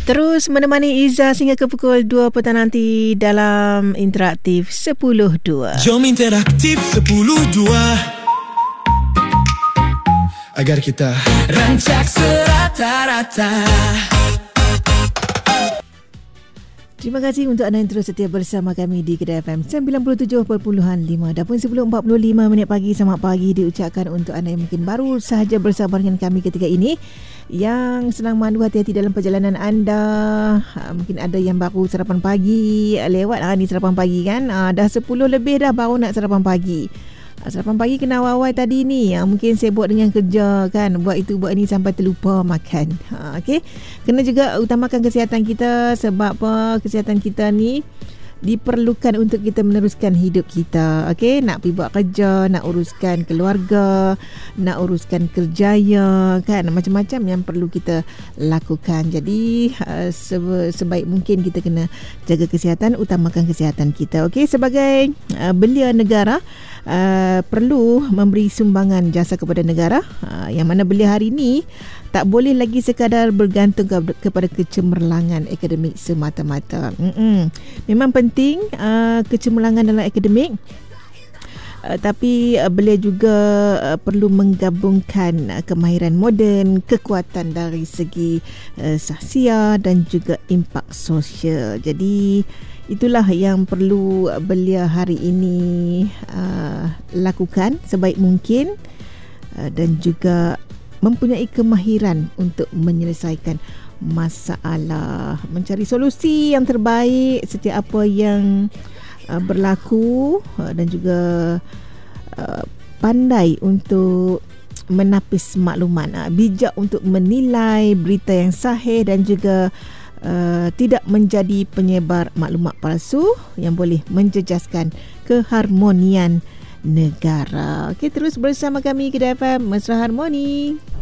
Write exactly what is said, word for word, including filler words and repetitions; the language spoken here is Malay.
Terus menemani Iza sehingga ke pukul dua petang nanti dalam Interaktif sepuluh dua. Jom Interaktif sepuluh dua agar kita rancak serata-rata. Terima kasih untuk anda yang terus setia bersama kami di Kedah F M sembilan puluh tujuh perpuluhan lima. Dah pun sepuluh empat puluh lima minit pagi. Selamat pagi diucapkan untuk anda yang mungkin baru sahaja bersama dengan kami ketika ini, yang senang mandu, hati-hati dalam perjalanan anda. Ha, mungkin ada yang baru sarapan pagi, lewat ha, ni sarapan pagi kan. Ha, dah sepuluh lebih dah baru nak sarapan pagi. Ha, sarapan pagi kena awal-awal tadi ni. Ha, mungkin sibuk dengan kerja kan. Buat itu buat ini sampai terlupa makan. Ha, okay. Kena juga utamakan kesihatan kita. Sebab apa? Kesihatan kita ni diperlukan untuk kita meneruskan hidup kita. Okey, nak pergi buat kerja, nak uruskan keluarga, nak uruskan kerjaya kan, macam-macam yang perlu kita lakukan. Jadi uh, sebaik mungkin kita kena jaga kesihatan, utamakan kesihatan kita. Okey, sebagai uh, belia negara, uh, perlu memberi sumbangan jasa kepada negara, uh, yang mana belia hari ini tak boleh lagi sekadar bergantung ke- kepada kecemerlangan akademik semata-mata. Mm-mm. Memang penting uh, kecemerlangan dalam akademik, uh, tapi uh, beliau juga uh, perlu menggabungkan uh, kemahiran moden, kekuatan dari segi uh, sahsia dan juga impak sosial. Jadi itulah yang perlu beliau hari ini uh, lakukan sebaik mungkin, uh, dan juga mempunyai kemahiran untuk menyelesaikan masalah, mencari solusi yang terbaik setiap apa yang uh, berlaku, uh, dan juga uh, pandai untuk menapis maklumat, uh, bijak untuk menilai berita yang sahih, dan juga uh, tidak menjadi penyebar maklumat palsu yang boleh menjejaskan keharmonian negara. Okey, terus bersama kami Kedah F M Mesra Harmoni.